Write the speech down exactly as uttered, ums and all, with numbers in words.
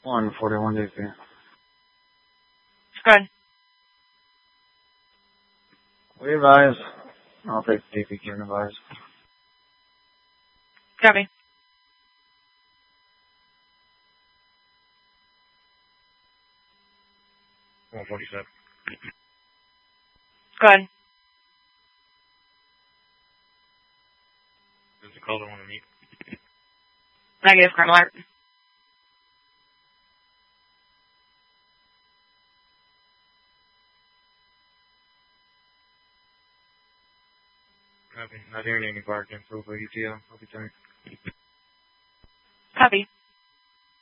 one forty-one D P. Good. We advise. I'll take D P Q and advise. Copy. one forty-seven. Good. Does the caller want to meet? Negative, crime alert. Copy. Not hearing any barking, so over E T L. Copy, time. Copy.